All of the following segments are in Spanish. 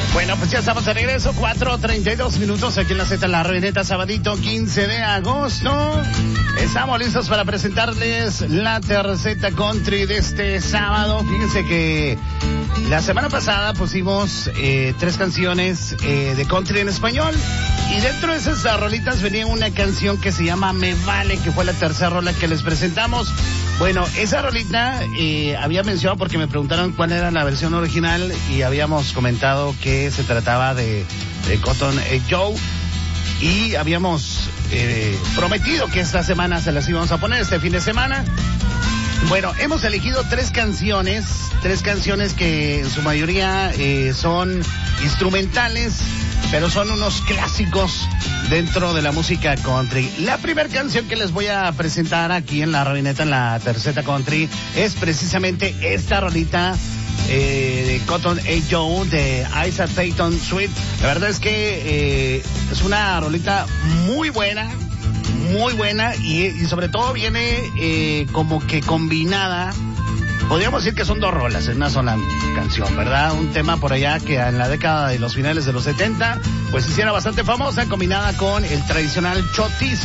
Bueno, pues ya estamos de regreso, 4:32 minutos aquí en la Z, la Ruineta, sabadito 15 de agosto. Estamos listos para presentarles la terceta country de este sábado. Fíjense que la semana pasada pusimos 3 canciones de country en español. Y dentro de esas rolitas venía una canción que se llama Me Vale, que fue la tercera rola que les presentamos. Bueno, esa rolita había mencionado porque me preguntaron cuál era la versión original y habíamos comentado que se trataba de Cotton Eye Joe y habíamos prometido que esta semana se las íbamos a poner, este fin de semana. Bueno, hemos elegido 3 canciones que en su mayoría son instrumentales, pero son unos clásicos dentro de la música country. La primera canción que les voy a presentar aquí en la Ruineta, en la terceta country, es precisamente esta rolita de Cotton Eye Joe de Isaac Payton Sweet. La verdad es que es una rolita muy buena y sobre todo viene como que combinada. Podríamos decir que son 2 rolas en una sola canción, ¿verdad? Un tema por allá que en la década de los finales de los 70, pues hiciera bastante famosa, combinada con el tradicional chotis.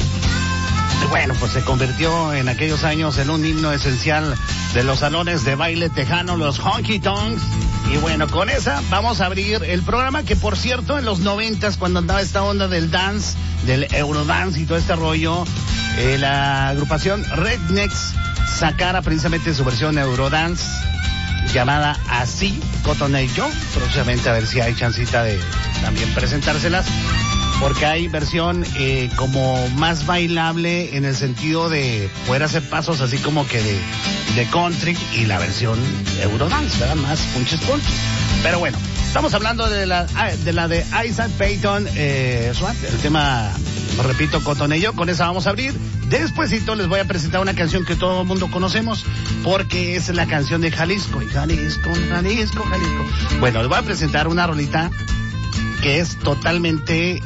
Y bueno, pues se convirtió en aquellos años en un himno esencial de los salones de baile tejano, los honky tonks. Y bueno, con esa vamos a abrir el programa, que por cierto, en los 90s, cuando andaba esta onda del dance, del Eurodance y todo este rollo, la agrupación Rednecks sacara precisamente su versión Eurodance llamada así, Cotton Eye Joe. Próximamente a ver si hay chancita de también presentárselas, porque hay versión como más bailable en el sentido de poder hacer pasos así como que de country, y la versión Eurodance, ¿verdad? Más punches. Pero bueno, estamos hablando de la de Isaac Payton Sweet, el tema, repito, Cotton Eye Joe. Con esa vamos a abrir. Despuesito les voy a presentar una canción que todo el mundo conocemos, porque es la canción de Jalisco. Jalisco. Bueno, les voy a presentar una rolita que es totalmente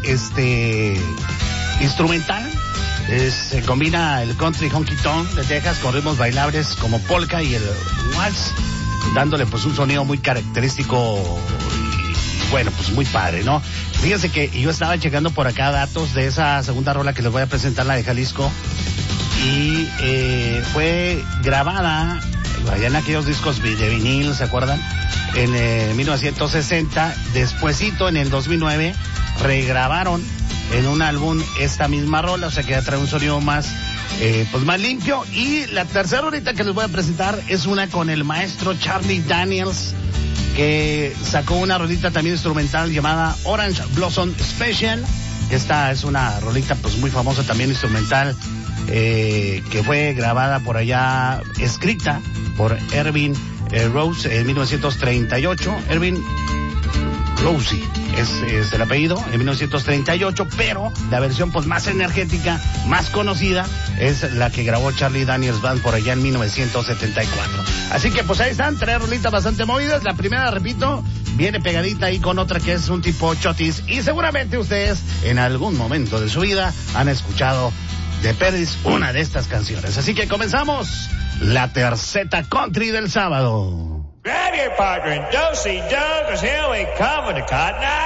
instrumental. Se combina el country honky tonk de Texas con ritmos bailables como polka y el waltz, dándole pues un sonido muy característico y bueno, pues muy padre, ¿no? Fíjense que yo estaba checando por acá datos de esa segunda rola que les voy a presentar, la de Jalisco, y fue grabada allá en aquellos discos de vinil, ¿se acuerdan? En 1960, despuesito en el 2009 regrabaron en un álbum esta misma rola, o sea que ya trae un sonido más pues más limpio. Y la tercera rolita que les voy a presentar es una con el maestro Charlie Daniels, que sacó una rolita también instrumental llamada Orange Blossom Special. Esta es una rolita pues muy famosa también instrumental, que fue grabada por allá, escrita por Ervin Rose en 1938. Ervin Rosie es el apellido, en 1938, pero la versión pues más energética, más conocida, es la que grabó Charlie Daniels Band por allá en 1974. Así que pues ahí están, 3 rolitas bastante movidas. La primera, repito, viene pegadita ahí con otra que es un tipo chotis, y seguramente ustedes en algún momento de su vida han escuchado de perdis una de estas canciones. Así que comenzamos la terceta country del sábado. Grab your partner and do-si-do, 'cause here we come with the Cotton Eye